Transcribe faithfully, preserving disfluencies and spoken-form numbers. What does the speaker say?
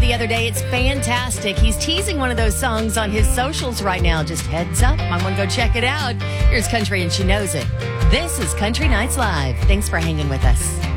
the other day. It's fantastic. He's teasing one of those songs on his socials right now. Just heads up. I want to go check it out. Here's Country and She Knows It. This is Country Nights Live. Thanks for hanging with us.